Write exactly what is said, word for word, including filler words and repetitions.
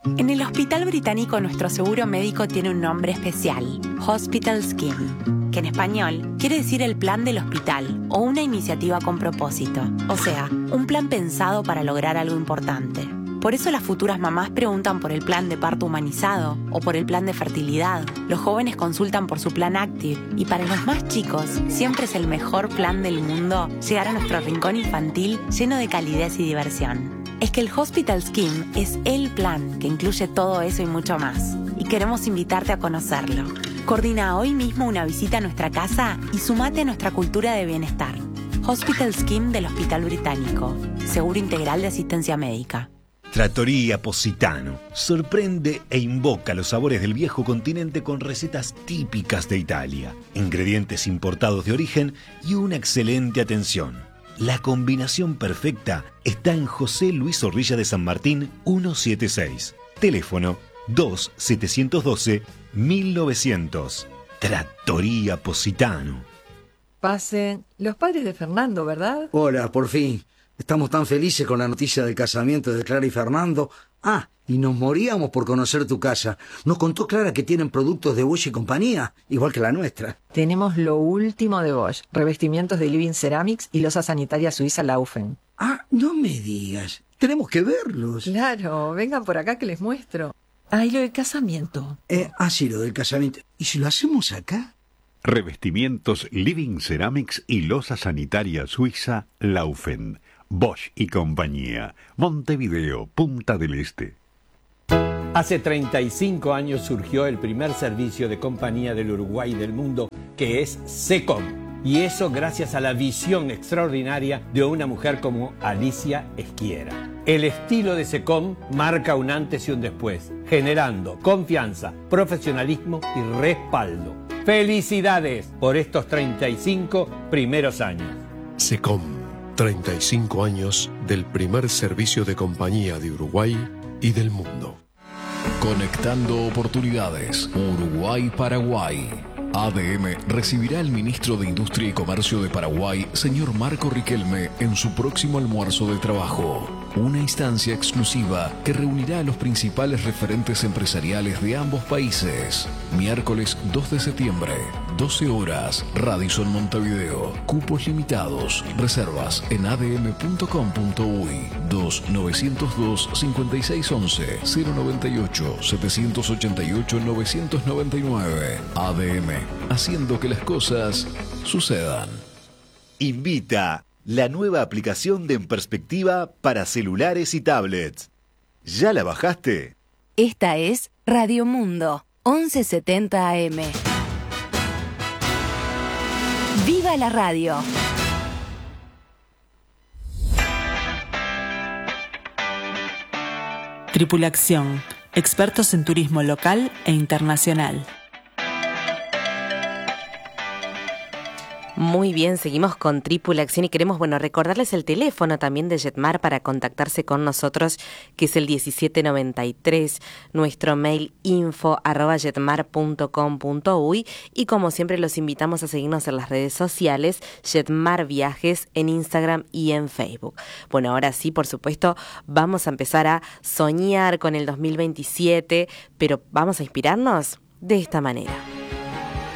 En el Hospital Británico nuestro seguro médico tiene un nombre especial, Hospital Scheme, que en español quiere decir el plan del hospital o una iniciativa con propósito, o sea, un plan pensado para lograr algo importante. Por eso las futuras mamás preguntan por el plan de parto humanizado o por el plan de fertilidad. Los jóvenes consultan por su plan Active y para los más chicos siempre es el mejor plan del mundo llegar a nuestro rincón infantil lleno de calidez y diversión. Es que el Hospital Scheme es el plan que incluye todo eso y mucho más. Y queremos invitarte a conocerlo. Coordina hoy mismo una visita a nuestra casa y sumate a nuestra cultura de bienestar. Hospital Scheme del Hospital Británico. Seguro integral de asistencia médica. Trattoria Positano sorprende e invoca los sabores del viejo continente con recetas típicas de Italia, ingredientes importados de origen y una excelente atención. La combinación perfecta está en José Luis Zorrilla de San Martín ciento setenta y seis. Teléfono dos siete uno dos mil novecientos. Trattoria Positano. Pasen. Los padres de Fernando, ¿verdad? Hola, por fin. Estamos tan felices con la noticia del casamiento de Clara y Fernando. Ah, y nos moríamos por conocer tu casa. Nos contó Clara que tienen productos de Bosch y compañía, igual que la nuestra. Tenemos lo último de Bosch, revestimientos de Living Ceramics y losa sanitaria suiza Laufen. Ah, no me digas. Tenemos que verlos. Claro, vengan por acá que les muestro. Ah, y lo del casamiento. Eh, ah, sí, lo del casamiento. ¿Y si lo hacemos acá? Revestimientos Living Ceramics y losa sanitaria suiza Laufen. Bosch y compañía. Montevideo, Punta del Este. Hace treinta y cinco años surgió el primer servicio de compañía del Uruguay y del mundo, que es SECOM. Y eso gracias a la visión extraordinaria de una mujer como Alicia Esquiera. El estilo de SECOM marca un antes y un después, generando confianza, profesionalismo y respaldo. ¡Felicidades por estos treinta y cinco primeros años! SECOM, treinta y cinco años del primer servicio de compañía de Uruguay y del mundo. Conectando oportunidades. Uruguay-Paraguay. A D M recibirá al ministro de Industria y Comercio de Paraguay, señor Marco Riquelme, en su próximo almuerzo de trabajo. Una instancia exclusiva que reunirá a los principales referentes empresariales de ambos países. Miércoles dos de septiembre, doce horas, Radisson Montevideo. Cupos limitados. Reservas en a d m punto com punto u y dos nueve cero dos cinco seis uno uno cero nueve ocho siete ocho ocho nueve nueve nueve. A D M, haciendo que las cosas sucedan. Invita la nueva aplicación de En Perspectiva para celulares y tablets. ¿Ya la bajaste? Esta es Radio Mundo, once setenta A M. ¡Viva la radio! Tripulación, expertos en turismo local e internacional. Muy bien, seguimos con Tripulación y queremos, bueno, recordarles el teléfono también de Jetmar para contactarse con nosotros, que es el diecisiete noventa y tres, nuestro mail info arroba jetmar punto com punto u y y como siempre los invitamos a seguirnos en las redes sociales, Jetmar Viajes en Instagram y en Facebook. Bueno, ahora sí, por supuesto, vamos a empezar a soñar con el dos mil veintisiete, pero vamos a inspirarnos de esta manera.